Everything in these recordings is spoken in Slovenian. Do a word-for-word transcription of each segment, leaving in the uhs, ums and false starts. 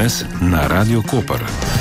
danes na Radio Koper.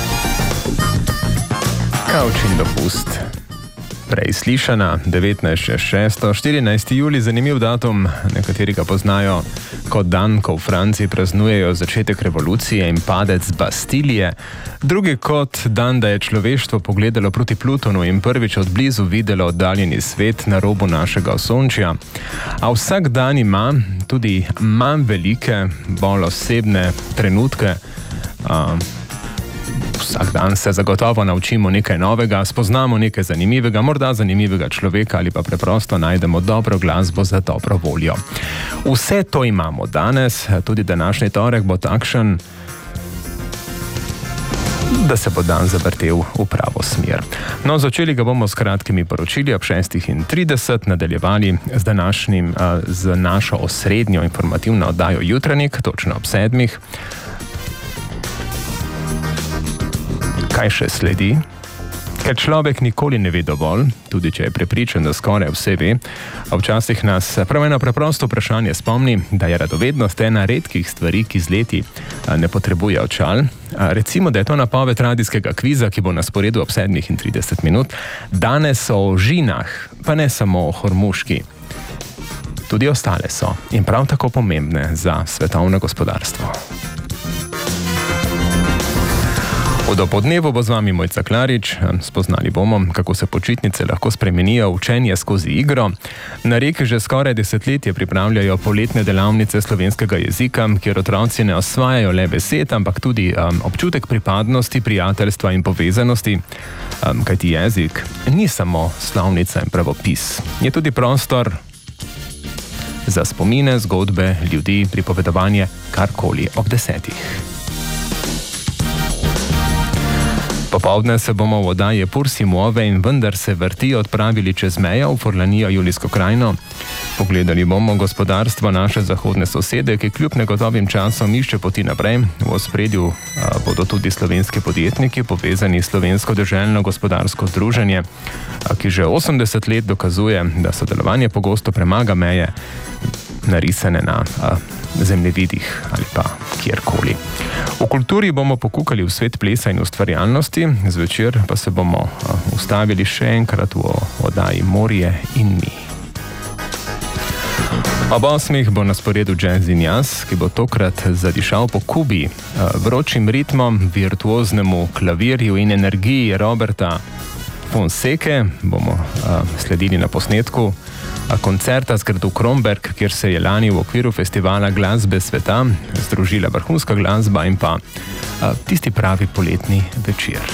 Kavč in dopust. Prej slišana, devetnajsti šesti štirinajsti julij, zanimiv datum, nekateri ga poznajo kot dan, ko v Franciji praznujejo začetek revolucije in padec Bastilije, drugi kot dan, da je človeštvo pogledalo proti Plutonu in prvič od blizu videlo oddaljeni svet na robu našega osončja. A vsak dan ima tudi manj velike, bolj osebne trenutke. Uh, Vsak dan se zagotovo naučimo nekaj novega, spoznamo nekaj zanimivega, morda zanimivega človeka ali pa preprosto najdemo dobro glasbo za dobro voljo. Vse to imamo danes, tudi današnji torek bo takšen, da se bo dan zavrtel v pravo smer. No, začeli ga bomo s kratkimi poročili ob šestih trideset, nadaljevali z današnjim, z našo osrednjo informativno oddajo Jutranjik, točno ob sedmih. Kaj še sledi? Ker človek nikoli ne ve dovolj, tudi če je prepričan, da skoraj vse ve, včasih nas prav eno preprosto vprašanje spomni, da je radovednost ena redkih stvari, ki z leti ne potrebuje očal. Recimo, da je to napoved radijskega kviza, ki bo na sporedu ob sedmih trideset minut. Danes o ožinah, pa ne samo o hormuški. Tudi ostale so in prav tako pomembne za svetovno gospodarstvo. V dopodnevu bo z vami Mojca Klarič, spoznali bomo, kako se počitnice lahko spremenijo v učenje skozi igro. Na Reki že skoraj desetletje pripravljajo poletne delavnice slovenskega jezika, kjer otroci ne osvajajo le besed, ampak tudi um, občutek pripadnosti, prijateljstva in povezanosti. Um, kajti jezik ni samo slovnica in pravopis, je tudi prostor za spomine, zgodbe, ljudi, pripovedovanje, karkoli ob desetih. Popovdne se bomo v oddaji Pursi Move in vendar se vrti odpravili čez mejo v Forlanijo Julijsko krajino. Pogledali bomo gospodarstvo naše zahodne sosede, ki kljub negotovim časom išče poti naprej. V ospredju a, bodo tudi slovenski podjetniki, povezani s Slovensko deželno gospodarsko združenje, a, ki že osemdeset let dokazuje, da sodelovanje pogosto premaga meje, narisane na a, zemljevidih ali pa kjerkoli. V kulturi bomo pokukali v svet plesa in ustvarjalnosti, zvečer pa se bomo a, ustavili še enkrat v oddaji Morje in mi. Ob osmih bo na sporedu Jazz in jaz, ki bo tokrat zadišal po Kubi, a, vročim ritmom, virtuoznemu klavirju in energiji Roberta Fonseke. Bomo a, sledili na posnetku a, koncerta z gradu Kromberk, kjer se je lani v okviru festivala glasbe sveta združila vrhunska glasba in pa a, tisti pravi poletni večer.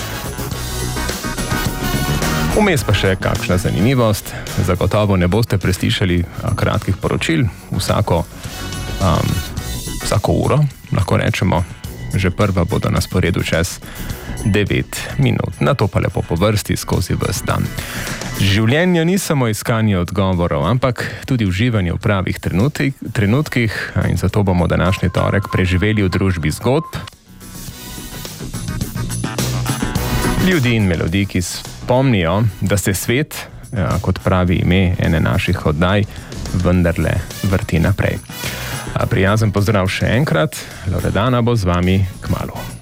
Vmes pa še kakšna zanimivost. Zagotovo ne boste preslišali a, kratkih poročil, vsako, um, vsako uro, lahko rečemo, že prva bodo na sporedu čez devet minut. Na to pa lepo po vrsti skozi ves dan. Življenje ni samo iskanje odgovorov, ampak tudi uživanje v pravih trenutkih, trenutkih in zato bomo današnji torek preživeli v družbi zgodb, ljudi in melodij, ki spomnijo, da se svet, ja, kot pravi ime ene naših oddaj, vendarle vrti naprej. Prijazen pozdrav še enkrat, Loredana bo z vami kmalu.